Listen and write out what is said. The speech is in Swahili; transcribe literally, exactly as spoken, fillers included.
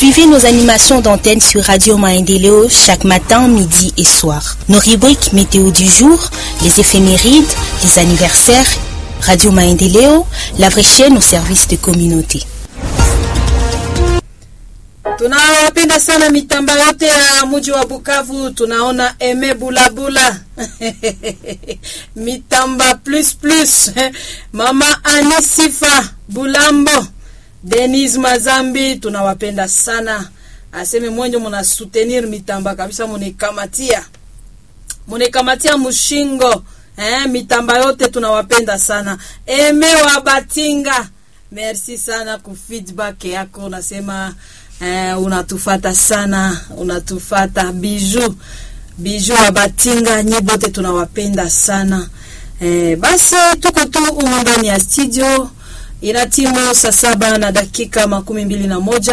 Suivez nos animations d'antenne sur Radio Maendeleo chaque matin, midi et soir. Nos rubriques météo du jour, les éphémérides, les anniversaires, Radio Maendeleo, la vraie chaîne au service de communauté. Tunawapenda sana mitamba yote ya mji wa Bukavu. Tunaona Eme Bulabula mitamba plus plus, Mama Anisifa Bulambo, Denise Mazambi, tunawapenda sana. Aseme mwenye muna soutenir mitamba kabisa, munikamatia munikamatia mushingo eh, mitamba yote tunawapenda sana. Eme wa Batinga, merci sana ku feedback yako, nasema Eh, unatufata sana, unatufata. Biju Biju wa Batinga, nyibote tunawapenda sana. Eh, basi tuko tu ndani ya studio. Inatimu saa saba na dakika makumi mbili na moja.